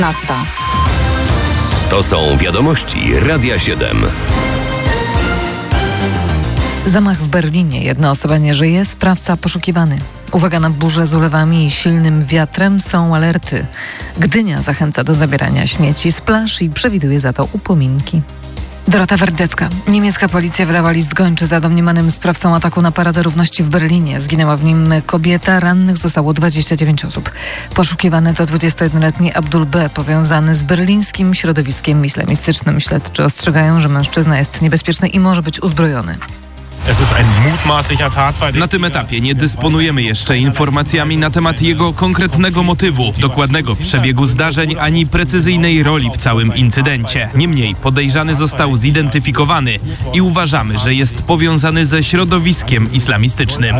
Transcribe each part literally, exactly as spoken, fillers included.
Nasta. To są wiadomości Radia siedem. Zamach w Berlinie. Jedna osoba nie żyje, sprawca poszukiwany. Uwaga na burzę z ulewami i silnym wiatrem, są alerty. Gdynia zachęca do zabierania śmieci z plaż i przewiduje za to upominki. Dorota Werdecka. Niemiecka policja wydała list gończy za domniemanym sprawcą ataku na Paradę Równości w Berlinie. Zginęła w nim kobieta, rannych zostało dwadzieścia dziewięć osób. Poszukiwany to dwudziestojednoletni Abdul B., powiązany z berlińskim środowiskiem islamistycznym. Śledczy ostrzegają, że mężczyzna jest niebezpieczny i może być uzbrojony. Na tym etapie nie dysponujemy jeszcze informacjami na temat jego konkretnego motywu, dokładnego przebiegu zdarzeń ani precyzyjnej roli w całym incydencie. Niemniej podejrzany został zidentyfikowany i uważamy, że jest powiązany ze środowiskiem islamistycznym.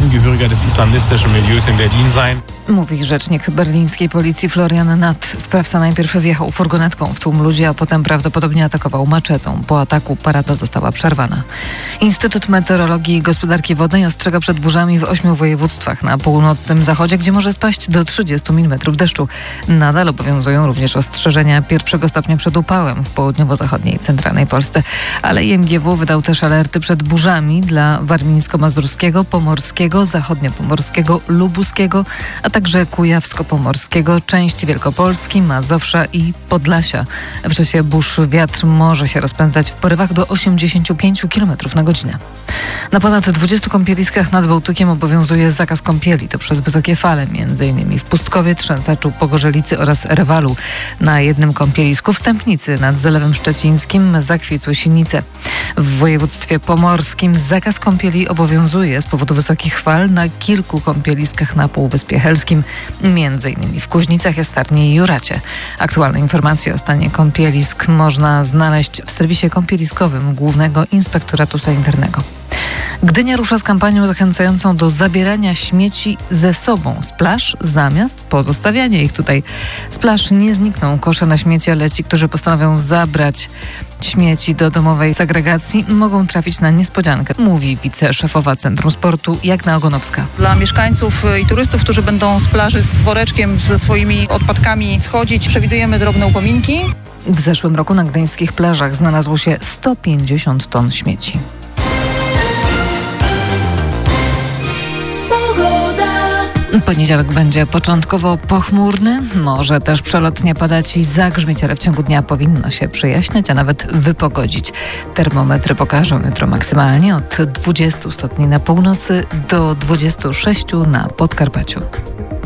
Mówi rzecznik berlińskiej policji Florian Natt. Sprawca najpierw wjechał furgonetką w tłum ludzi, a potem prawdopodobnie atakował maczetą. Po ataku parada została przerwana. Instytut Meteorologii i Gospodarki Wodnej ostrzega przed burzami w ośmiu województwach na północnym zachodzie, gdzie może spaść do trzydziestu milimetrów deszczu. Nadal obowiązują również ostrzeżenia pierwszego stopnia przed upałem w południowo-zachodniej i centralnej Polsce. Ale I M G W wydał też alerty przed burzami dla warmińsko-mazurskiego, pomorskiego, zachodniopomorskiego, lubuskiego, a także kujawsko-pomorskiego, części Wielkopolski, Mazowsza i Podlasia. W czasie burz wiatr może się rozpędzać w porywach do osiemdziesięciu pięciu kilometrów na godzinę. Na ponad dwudziestu kąpieliskach nad Bałtykiem obowiązuje zakaz kąpieli. To przez wysokie fale, między innymi w Pustkowie, Trzęsaczu, Pogorzelicy oraz Rewalu. Na jednym kąpielisku w Stępnicy nad Zalewem Szczecińskim zakwitły sinice. W województwie pomorskim zakaz kąpieli obowiązuje z powodu wysokich fal na kilku kąpieliskach na Półwyspie Helskim, między innymi w Kuźnicach, Jastarni i Juracie. Aktualne informacje o stanie kąpielisk można znaleźć w serwisie kąpieliskowym Głównego Inspektoratu Sanitarnego. Gdynia rusza z kampanią zachęcającą do zabierania śmieci ze sobą z plaż zamiast pozostawiania ich tutaj. Z plaż nie znikną kosze na śmieci, ale ci, którzy postanowią zabrać śmieci do domowej segregacji, mogą trafić na niespodziankę, mówi wiceszefowa Centrum Sportu Jagna Ogonowska. Dla mieszkańców i turystów, którzy będą z plaży z woreczkiem ze swoimi odpadkami schodzić, przewidujemy drobne upominki. W zeszłym roku na gdyńskich plażach znalazło się sto pięćdziesiąt ton śmieci. Poniedziałek będzie początkowo pochmurny, może też przelotnie padać i zagrzmieć, ale w ciągu dnia powinno się przejaśniać, a nawet wypogodzić. Termometry pokażą jutro maksymalnie od dwudziestu stopni na północy do dwudziestu sześciu na Podkarpaciu.